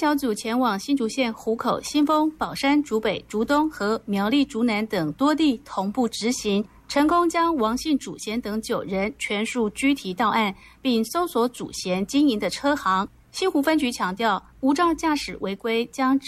小组前往新竹县湖口、新丰、宝山、竹北、竹东和苗栗竹南等多地同步执行，成功将王姓主嫌等9人全数拘提到案，并搜索主嫌经营的车行。新湖分局强调，无照驾驶违规将